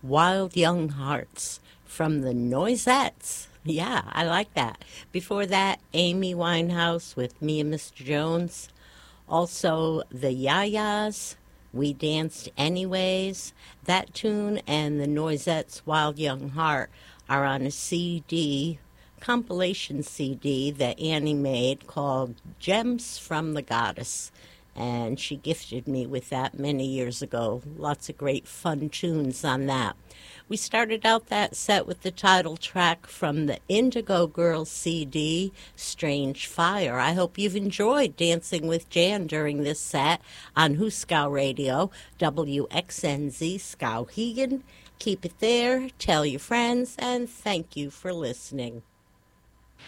Wild Young Hearts from the Noisettes. Yeah, I like that. Before that, Amy Winehouse with Me and Mr. Jones. Also, the Yayas, We Danced Anyways. That tune and the Noisettes' Wild Young Heart are on a CD, compilation CD that Annie made called Gems from the Goddess. And she gifted me with that many years ago. Lots of great fun tunes on that. We started out that set with the title track from the Indigo Girls CD, Strange Fire. I hope you've enjoyed dancing with Jan during this set on Huskow Radio, WXNZ Skowhegan. Keep it there, tell your friends, and thank you for listening.